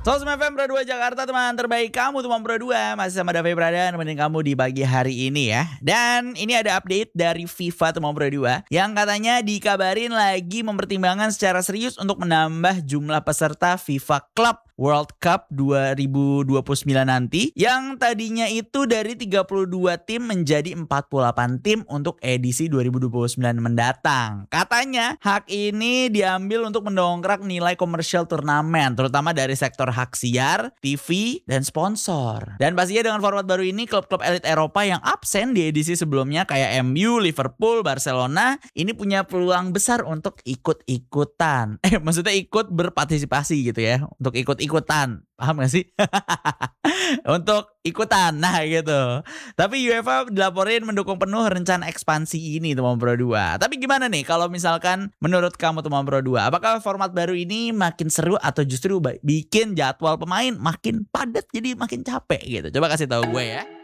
Sosmed FM Pro 2 Jakarta, teman terbaik kamu teman Pro 2. Masih sama Davi Prada nemenin kamu di pagi hari ini ya. Dan ini ada update dari FIFA teman Pro 2 yang katanya dikabarin lagi mempertimbangkan secara serius untuk menambah jumlah peserta FIFA Club World Cup 2029 nanti, yang tadinya itu dari 32 tim menjadi 48 tim untuk edisi 2029 mendatang. Katanya hak ini diambil untuk mendongkrak nilai komersial turnamen, terutama dari sektor hak siar, TV, dan sponsor. Dan pastinya dengan format baru ini, klub-klub elit Eropa yang absen di edisi sebelumnya kayak MU, Liverpool, Barcelona ini punya peluang besar untuk ikut-ikutan. Maksudnya ikut berpartisipasi gitu ya, untuk ikut-ikutan. Paham gak sih? Untuk ikutan, nah gitu. Tapi UEFA dilaporin mendukung penuh rencana ekspansi ini teman Pro 2. Tapi gimana nih kalau misalkan menurut kamu teman Pro 2, apakah format baru ini makin seru atau justru bikin jadwal pemain makin padat jadi makin capek gitu? Coba kasih tahu gue ya.